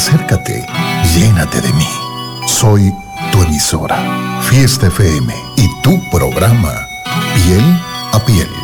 Acércate, llénate de mí. Soy tu emisora, Fiesta FM, y tu programa, Piel a Piel.